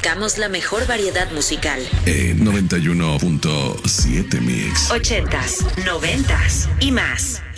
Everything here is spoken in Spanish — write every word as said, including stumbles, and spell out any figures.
Buscamos la mejor variedad musical. En noventa y uno punto siete Mix. Ochentas, noventas y más.